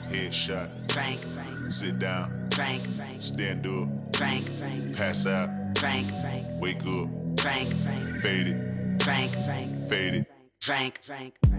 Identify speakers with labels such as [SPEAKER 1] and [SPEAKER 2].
[SPEAKER 1] Headshot.
[SPEAKER 2] Frank.
[SPEAKER 1] Sit down.
[SPEAKER 2] Frank.
[SPEAKER 1] Stand up.
[SPEAKER 2] Frank.
[SPEAKER 1] Pass out.
[SPEAKER 2] Frank.
[SPEAKER 1] Wake up.
[SPEAKER 2] Frank.
[SPEAKER 1] Fade it.
[SPEAKER 2] Frank.
[SPEAKER 1] Fade it.
[SPEAKER 2] Frank.